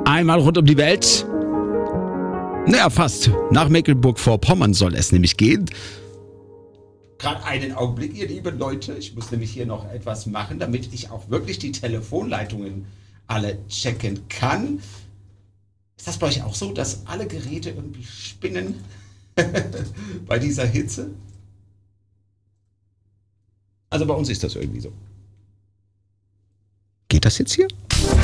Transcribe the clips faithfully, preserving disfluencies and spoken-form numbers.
Einmal rund um die Welt. Naja, fast. Nach Mecklenburg-Vorpommern soll es nämlich gehen. Gerade einen Augenblick, ihr lieben Leute. Ich muss nämlich hier noch etwas machen, damit ich auch wirklich die Telefonleitungen alle checken kann. Ist das bei euch auch so, dass alle Geräte irgendwie spinnen bei dieser Hitze? Also bei uns ist das irgendwie so. Geht das jetzt hier?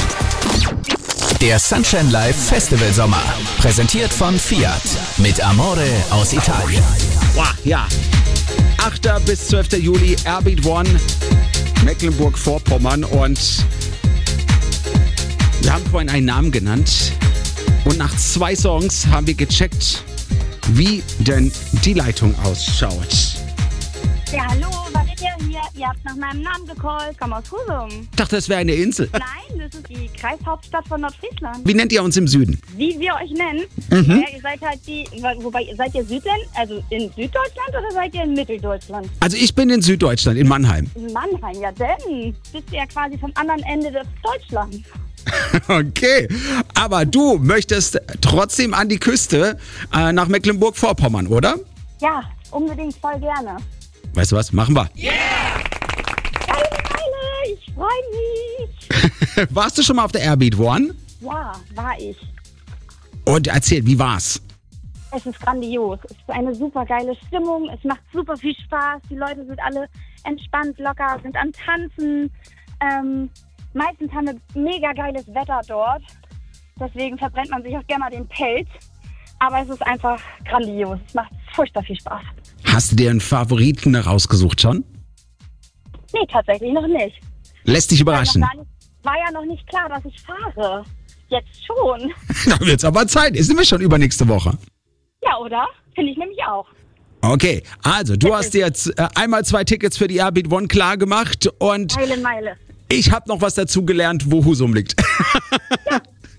Der Sunshine Live Festival Sommer. Präsentiert von Fiat. Mit Amore aus Italien. Wow, ja. achter bis zwölfter Juli, Airbeat One, Mecklenburg-Vorpommern. Und wir haben vorhin einen Namen genannt. Und nach zwei Songs haben wir gecheckt, wie denn die Leitung ausschaut. Ja, hallo, was ist ihr hier? Ihr habt nach meinem Namen gecallt, ich komme aus Husum. Ich dachte, das wäre eine Insel. Nein, das ist die Kreishauptstadt von Nordfriesland. Wie nennt ihr uns im Süden? Wie wir euch nennen? Mhm. Ja, ihr seid halt die, wobei, seid ihr Südland, also in Süddeutschland oder seid ihr in Mitteldeutschland? Also ich bin in Süddeutschland, in Mannheim. In Mannheim, ja denn. Bist du ja quasi vom anderen Ende des Deutschlands. Okay, aber du möchtest trotzdem an die Küste äh, nach Mecklenburg-Vorpommern, oder? Ja, unbedingt voll gerne. Weißt du was, machen wir. Yeah! Geile Meile, ich freue mich. Warst du schon mal auf der Airbeat One? Ja, war ich. Und erzähl, wie war's? Es ist grandios. Es ist eine super geile Stimmung. Es macht super viel Spaß. Die Leute sind alle entspannt, locker, sind am Tanzen. Ähm, meistens haben wir mega geiles Wetter dort. Deswegen verbrennt man sich auch gerne mal den Pelz. Aber es ist einfach grandios. Es macht furchtbar viel Spaß. Hast du dir einen Favoriten rausgesucht schon? Nee, tatsächlich noch nicht. Lässt dich überraschen. War, noch gar nicht, war ja noch nicht klar, dass ich fahre. Jetzt schon. Da wird's aber Zeit. Ist nämlich schon übernächste Woche. Ja, oder? Finde ich nämlich auch. Okay, also du hast dir jetzt äh, einmal zwei Tickets für die Airbeat One klar gemacht und Geile Meile. ich habe noch was dazu gelernt, wo Husum liegt. Ja.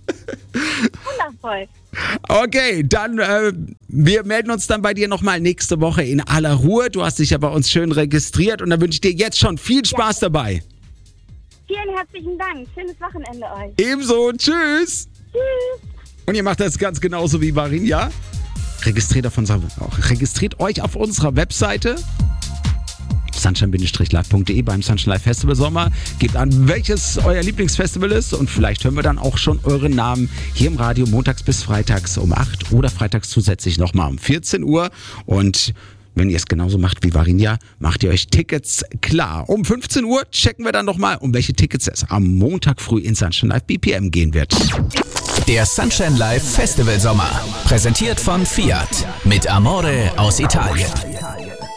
Wundervoll. Okay, dann äh, wir melden uns dann bei dir nochmal nächste Woche in aller Ruhe. Du hast dich ja bei uns schön registriert und dann wünsche ich dir jetzt schon viel Spaß ja. dabei. Vielen herzlichen Dank. Schönes Wochenende euch. Ebenso. Tschüss. Tschüss. Und ihr macht das ganz genauso wie Marin, ja? Registriert, auf unserer, registriert euch auf unserer Webseite sunshine live punkt de beim Sunshine Live Festival Sommer. Gebt an, welches euer Lieblingsfestival ist und vielleicht hören wir dann auch schon euren Namen hier im Radio montags bis freitags um acht oder freitags zusätzlich nochmal um vierzehn Uhr. Und wenn ihr es genauso macht wie Varinia, macht ihr euch Tickets klar. Um fünfzehn Uhr checken wir dann nochmal, um welche Tickets es am Montag früh in Sunshine Live B P M gehen wird. Der Sunshine Live Festival Sommer. Präsentiert von Fiat. Mit Amore aus Italien.